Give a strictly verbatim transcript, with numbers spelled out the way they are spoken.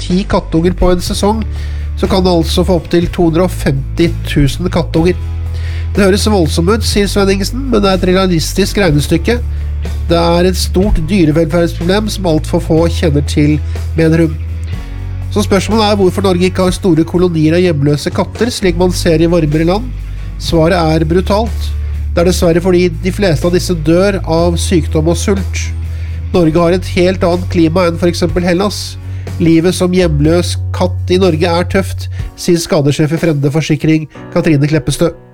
ti kattunger på en sesong, så kan det altså få opp til to hundre og femti tusen kattunger. Det høres voldsomt ut, sier Svenningsen, men det er et realistisk regnestykke. Det er et stort dyrevelferdsproblem som alt for få kjenner til, mener hun. Så spørsmålet er hvorfor Norge ikke har store kolonier av hjemløse katter, slik man ser i varmere land. Svaret er brutalt. Det er dessverre fordi de fleste av disse dør av sykdom og sult. Norge har et helt annet klima enn for eksempel Hellas. Livet som hjemløs katt i Norge er tøft, sier skadesjef i Frende Forsikring, Katrine Kleppestø.